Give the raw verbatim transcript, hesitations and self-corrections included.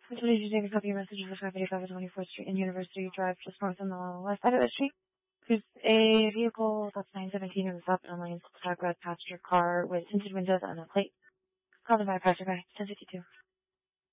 Which leads you to take a copy of your message of the five eighty-five twenty-fourth Street and University Drive, just north on the west side of the street. There's a vehicle that's nine seventeen in the south and lanes, dark red passenger car with tinted windows and a plate. Call the bypasser by ten fifty-two.